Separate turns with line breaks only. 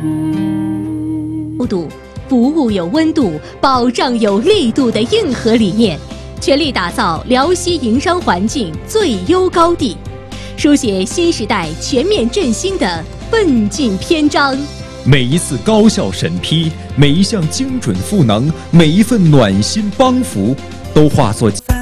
服务有温度，保障有力度的硬核理念，全力打造辽西营商环境最优高地，书写新时代全面振兴的奋进篇章。
每一次高效审批，每一项精准赋能，每一份暖心帮扶，都化作